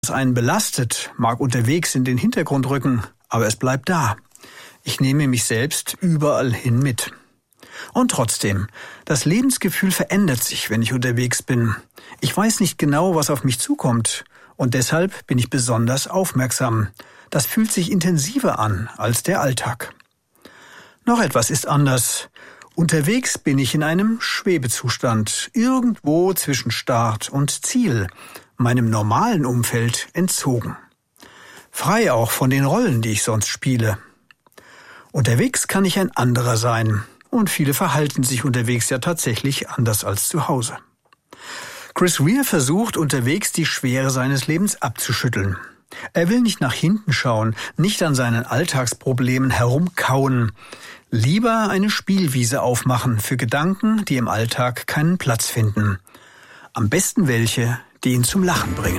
Was einen belastet, mag unterwegs in den Hintergrund rücken, aber es bleibt da. Ich nehme mich selbst überall hin mit. Und trotzdem, das Lebensgefühl verändert sich, wenn ich unterwegs bin. Ich weiß nicht genau, was auf mich zukommt, und deshalb bin ich besonders aufmerksam. Das fühlt sich intensiver an als der Alltag. Noch etwas ist anders. Unterwegs bin ich in einem Schwebezustand, irgendwo zwischen Start und Ziel, meinem normalen Umfeld entzogen. Frei auch von den Rollen, die ich sonst spiele. Unterwegs kann ich ein anderer sein, und viele verhalten sich unterwegs ja tatsächlich anders als zu Hause. Chris Rea versucht unterwegs die Schwere seines Lebens abzuschütteln. Er will nicht nach hinten schauen, nicht an seinen Alltagsproblemen herumkauen. Lieber eine Spielwiese aufmachen für Gedanken, die im Alltag keinen Platz finden. Am besten welche, die ihn zum Lachen bringen.